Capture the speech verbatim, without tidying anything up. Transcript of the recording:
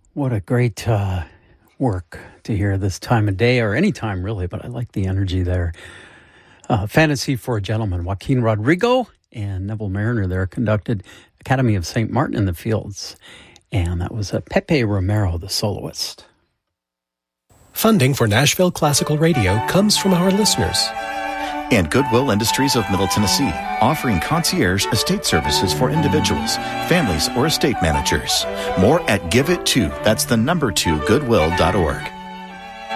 What a great uh, work to hear this time of day, or any time really, but I like the energy there. Uh, Fantasy for a Gentleman, Joaquin Rodrigo and Neville Mariner there conducted Academy of Saint Martin in the Fields. And that was uh, Pepe Romero, the soloist. Funding for Nashville Classical Radio comes from our listeners. And Goodwill Industries of Middle Tennessee, offering concierge estate services for individuals, families, or estate managers. More at Give It To, that's the number two, goodwill dot org.